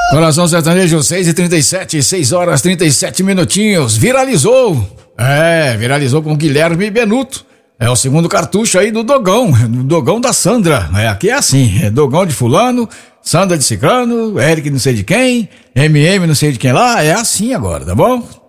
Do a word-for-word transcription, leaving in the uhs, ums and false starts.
Coração Sertanejo, seis e trinta e sete, seis horas trinta e sete minutinhos. Viralizou. É, viralizou com Guilherme Benuto. É o segundo cartucho aí do Dogão, do Dogão da Sandra. É, aqui é assim, é Dogão de fulano, Sandra de ciclano, Eric não sei de quem, M M não sei de quem lá, é assim agora, tá bom?